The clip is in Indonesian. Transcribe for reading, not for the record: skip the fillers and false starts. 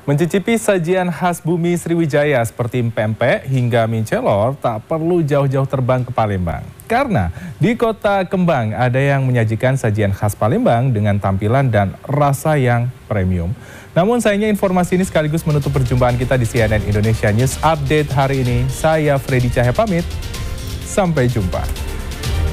Mencicipi sajian khas bumi Sriwijaya seperti pempek hingga mie celor tak perlu jauh-jauh terbang ke Palembang. Karena di Kota Kembang ada yang menyajikan sajian khas Palembang dengan tampilan dan rasa yang premium. Namun sayangnya informasi ini sekaligus menutup perjumpaan kita di CNN Indonesia News Update hari ini. Saya Freddy Cahya pamit, sampai jumpa.